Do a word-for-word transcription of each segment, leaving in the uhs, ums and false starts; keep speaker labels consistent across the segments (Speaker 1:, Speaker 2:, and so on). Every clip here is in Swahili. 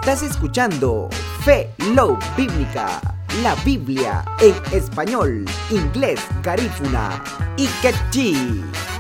Speaker 1: Estás escuchando Fe Love Bíblica, la Biblia en español, inglés, garífuna y quechí.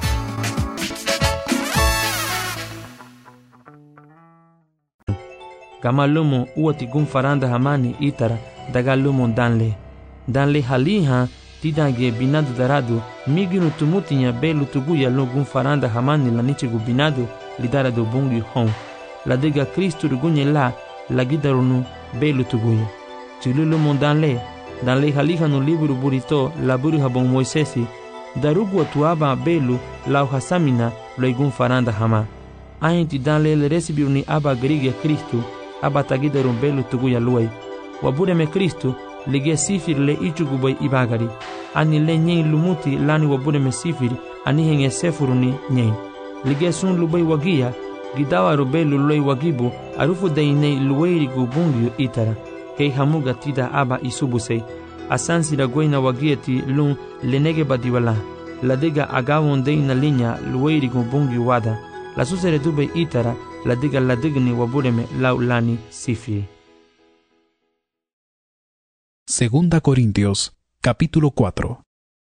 Speaker 2: Gamalumo uati gun faranda hamani itara dagalumo danle. Danle haliha tidange binadu daradu miginu tumutinya belu tuguya lo gun faranda hamani la nichigu binadu lidara do bungi hon. La dega Kristu rugunye la la gidarunu belu tuguya. Chilulumo danle. Danle haliha no liburu burito la buru habon Moisesi. Darugu atuaba belu la uhasamina lo igun faranda hama. Ainti danle le recibiruni aba grige Kristu. Aba tagidarum belu tuguya luay. Wabureme Kristu lige sifir le ichugubay ibagari. Ani le nyen lumuti lani wabureme sifir ani henge sefuruni nyen. Lige sun lubay wagia gidawa rubelu loy wagibu arufu dainei luwairi gubungyu itara. Kei hamuga tida aba isubusei. Asansi la goina wagieti lun lenege badiwala. La dega agawon deina linya luwairi gubungyu wada. La susere dube itara la diga la digni wabureme laulani sifi.
Speaker 3: Segunda Corintios, capítulo cuatro.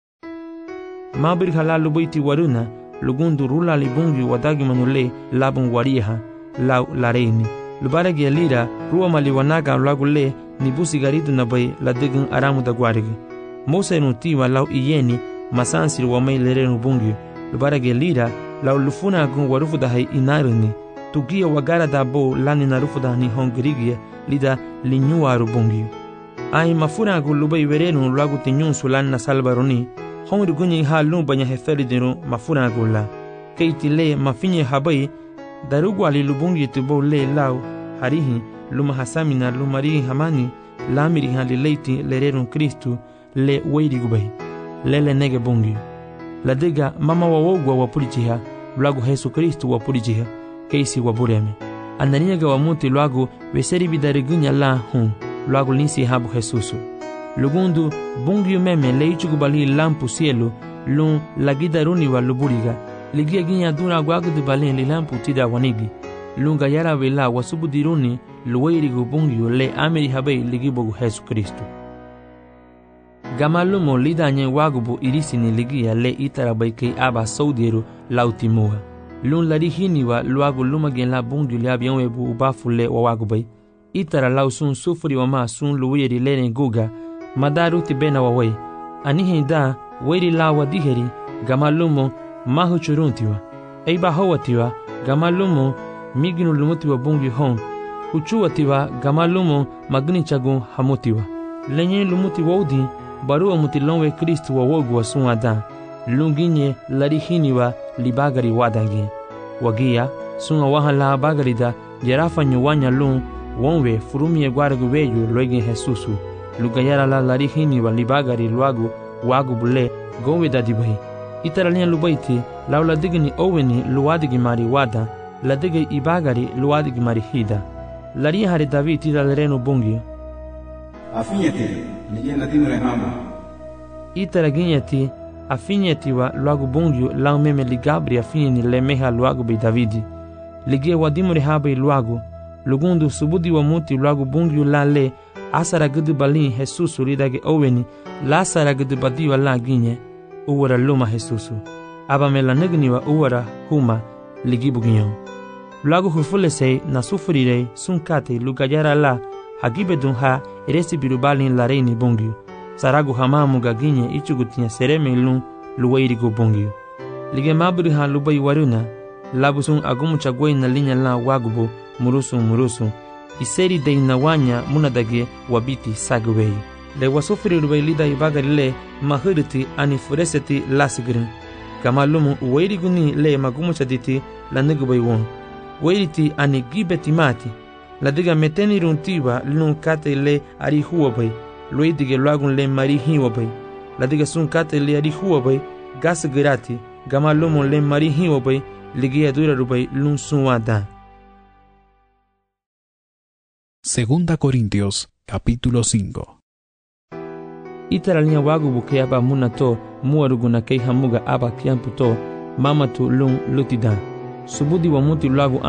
Speaker 2: Mabir halal lubaiti waruna, lugundu rula libungi wadagi manule labun wariha, lau lareini. Lubaragi alira, ruwa maliwanaga lagule, nibusi garidu nabay la digun aramu da guarigi. Mosa nutiwa lau iyeni, masansir wamay lerenu bungi. Lubaragi alira, lau lufuna gun warufu da hay inaruni. Tugia wagara da bo lani narufu da ni hongrigia lida linyuaru bungi. Ai mafuna gu lubai werenu lagu tinyun sulan na salbaroni. Hongri gunyi ha lumbanya heferi dinu mafuna gu la. Keiti le mafinye habai darugu ali lubungi tubo le lau harihi luma hasamina lumari hamani lamiri hali leiti lerenu Kristu le weiri gubai. Lele nege bungi. La diga mama wawogwa wapurijiha lagu Yesu Kristu wapurijiha. Keisi wabureme. Ananiaga wa muti luagu veseri bidarigunya la hun. Luagu linsi habu Jesusu. Lugundu bungi meme leichugu bali lampu cielo lun lagida runi wa luburiga. Ligia ginya duna guagu de balen li lampu tida wanigi. Lunga yara vela wasubu diruni luweirigu bungi le ameri habe ligibogu Yesu Kristu. Gamalumo lidanye wagubu irisini ligia le itarabaike aba saudiru lautimuha. Lun lari hiniwa luagu lumagen la bungi le abiyan webu ubafule wa wagubay. Itara lau sun sufuri wa ma sun luwiri lene guga. Madaru tibena wa way. Anihin da weri la wa diheri gamalumo mahu churuntiwa. Eiba hawatiwa gamalumo miginu lumutiwa bungi hon. Huchuwatiwa gamalumo magni chagun hamutiwa. Lenye lumuti wodi baruwa mutilonwe Kristu wa wogu wa sun adan. Lunginye lari hiniwa libagari wadangi. Wagia, sunga wahan la bagari da jarafa nyuwanya lun wonwe furumie guaragu weyu loigin Jesusu. Lugayara la lari hiniwa libagari luagu wagu bule gowe da dibai. Itaralia lubaiti lau la digini oweni luadigi mari wada la digi ibagari luadigi mari hida. Lari hari David tira lerenu bungi.
Speaker 4: Afinyete, nijena tinu rehama.
Speaker 2: Itaraginyeti afinyetiwa luagu bungiu lau meme ligabri afinyeni le meha luagu be Davidi. Ligie wadimu rehabe luagu. Lugundu subudi wa muti luagu bungiu la le asara gudu balin Jesusu lidage oweni la asara gudu badiwa la ginye uwara luma Jesusu. Abame la negniwa uwara huma ligibu ginyon. Luagu hufulesei na sufurirei sunkate lugayara la hagibe dunha eresi birubalin la reini bungiu. Saragu hamamu gaginye ichugutinya sereme lun luwairi go bungiu. Lige maburi ha lubai waruna labusun agumu chagwei na linya la wagubo murusu murusu. Iseri de inawanya munadage wabiti sagwei. Le wasufiri lubai lida ibagari le mahuriti ani fureseti lasigrin. Kamalumu uwairi guni le magumu chaditi la negubai won. Wairiti ani gibeti mati. La diga meteni runtiwa lun kate le ari huwabai. Luidige luagun le mari hiwabay. La diga sun kate le ari huwabay gas grati. Gamalumo le mari hiwabay ligia dura rubay lun sun wada.
Speaker 3: Segunda Corintios, capítulo cinco.
Speaker 2: Itaralia wagu buke aba munato muaruguna kei hamuga aba kiamputo mamatu lun lutida. Subudi wa muti luagu